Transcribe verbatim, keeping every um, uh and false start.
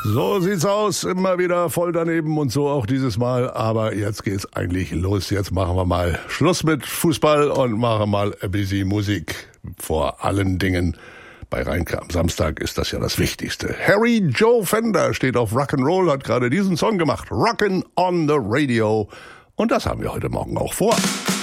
So sieht's aus, immer wieder voll daneben und so auch dieses Mal, aber jetzt geht's eigentlich los. Jetzt machen wir mal Schluss mit Fußball und machen mal ein bisschen Musik. Vor allen Dingen bei Reinke am Samstag ist das ja das Wichtigste. Harry Joe Fender steht auf Rock'n'Roll, hat gerade diesen Song gemacht, Rockin' on the Radio, und das haben wir heute Morgen auch vor.